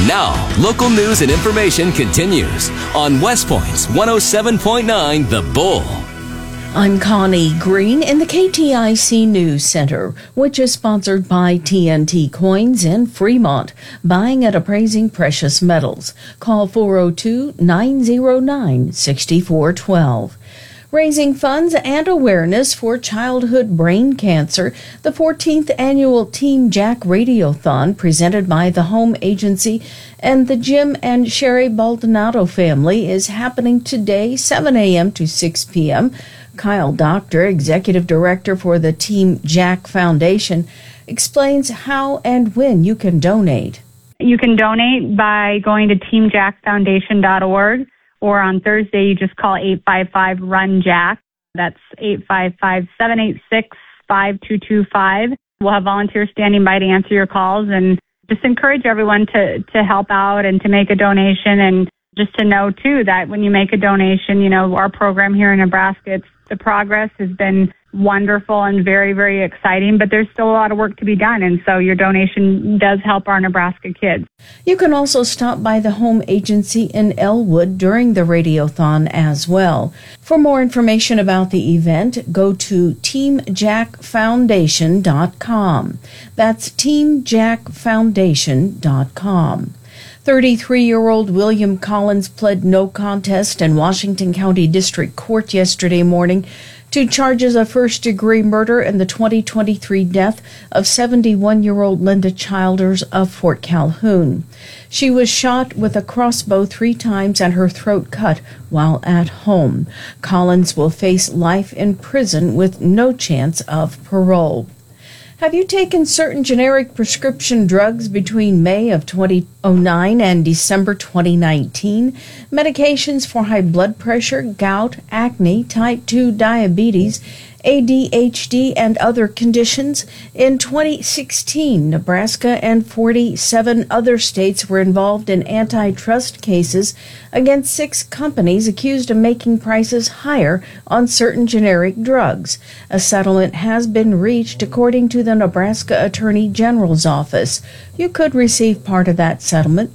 Now, local news and information continues on West Point's 107.9 The Bull. I'm Connie Green in the KTIC News Center, which is sponsored by TNT Coins in Fremont, buying and appraising precious metals. Call 402-909-6412. Raising funds and awareness for childhood brain cancer, the 14th annual Team Jack Radiothon presented by the Home Agency and the Jim and Sherry Baldonado family is happening today, 7 a.m. to 6 p.m. Kyle Doctor, Executive Director for the Team Jack Foundation, explains how and when you can donate. You can donate by going to teamjackfoundation.org. Or on Thursday, you just call 855-RUN-JACK. That's 855-786-5225. We'll have volunteers standing by to answer your calls, and just encourage everyone to help out and to make a donation. And just to know, too, that when you make a donation, you know, our program here in Nebraska, the progress has been wonderful and very, very exciting, but there's still a lot of work to be done, and so your donation does help our Nebraska kids. You can also stop by the Home Agency in Elwood during the Radiothon as well. For more information about the event, go to teamjackfoundation.com. That's teamjackfoundation.com. 33-year-old William Collins pled no contest in Washington County District Court yesterday morning to charges of first-degree murder in the 2023 death of 71-year-old Linda Childers of Fort Calhoun. She was shot with a crossbow 3 times and her throat cut while at home. Collins will face life in prison with no chance of parole. Have you taken certain generic prescription drugs between May of 2009 and December 2019? Medications for high blood pressure, gout, acne, type 2 diabetes, ADHD, and other conditions? In 2016, Nebraska and 47 other states were involved in antitrust cases against 6 companies accused of making prices higher on certain generic drugs. A settlement has been reached according to the Nebraska Attorney General's office. You could receive part of that settlement